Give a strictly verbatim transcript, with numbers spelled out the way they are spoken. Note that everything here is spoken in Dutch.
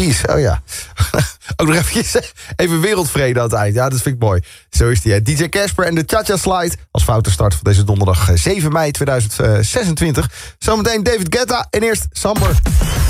Peace, oh ja. Ook nog even, even wereldvrede aan het eind. Ja, dat vind ik mooi. Zo is die, hè. D J Casper en de Cha-Cha Slide. Als foute start van deze donderdag zeven mei tweeduizend zesentwintig. Zometeen David Guetta en eerst Samber.